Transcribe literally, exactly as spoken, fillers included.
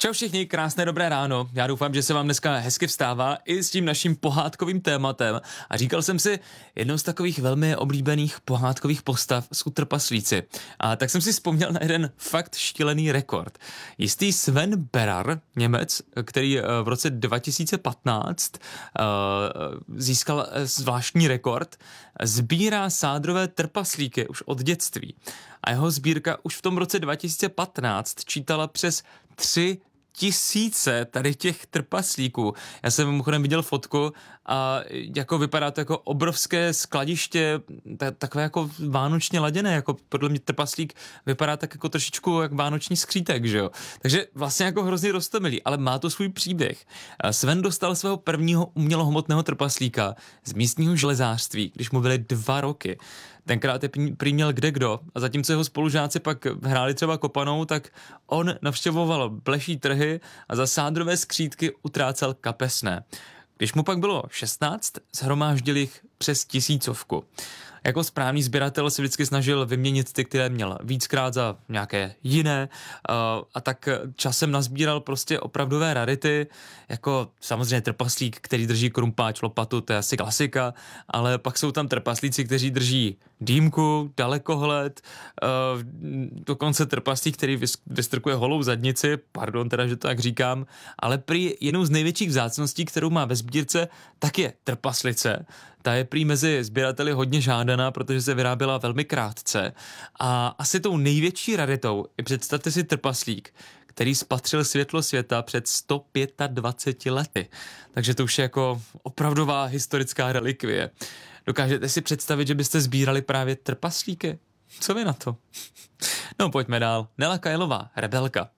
Čau všichni, krásné dobré ráno. Já doufám, že se vám dneska hezky vstává i s tím naším pohádkovým tématem. A říkal jsem si, jednou z takových velmi oblíbených pohádkových postav jsou trpaslíci. A tak jsem si vzpomněl na jeden fakt šílený rekord. Jistý Sven Berar, Němec, který v roce dva tisíce patnáct uh, získal zvláštní rekord, sbírá sádrové trpaslíky už od dětství. A jeho sbírka už v tom roce dva tisíce patnáct čítala přes tři tisíce tady těch trpaslíků. Já jsem mimochodem viděl fotku a jako vypadá to jako obrovské skladiště, takové jako vánočně laděné, jako podle mě trpaslík vypadá tak jako trošičku jak vánoční skřítek, že jo. Takže vlastně jako hrozně roztomilý, ale má to svůj příběh. Sven dostal svého prvního umělohmotného trpaslíka z místního železářství, když mu byly dva roky. Tenkrát je prý měl kdekdo a zatímco jeho spolužáci pak hráli třeba kopanou, tak on navštěvoval bleší trhy a za sádrové skřítky utrácel kapesné. Když mu pak bylo šestnáct, shromáždil jich přes tisícovku. Jako správný sběratel se vždycky snažil vyměnit ty, které měl víckrát za nějaké jiné a tak časem nazbíral prostě opravdové rarity, jako samozřejmě trpaslík, který drží krumpáč, lopatu, to je asi klasika, ale pak jsou tam trpaslíci, kteří drží dýmku, dalekohled, dokonce trpaslík, který vystrkuje holou zadnici, pardon teda, že to tak říkám, ale prý jednou z největších vzácností, kterou má ve sbírce, tak je trpaslice. Ta je prý mezi sběrateli hodně žádaná, protože se vyráběla velmi krátce. A asi tou největší raritou je, představte si, trpaslík, který spatřil světlo světa před sto dvaceti pěti lety. Takže to už je jako opravdová historická relikvie. Dokážete si představit, že byste sbírali právě trpaslíky? Co vy na to? No pojďme dál. Nela Kailová, Rebelka.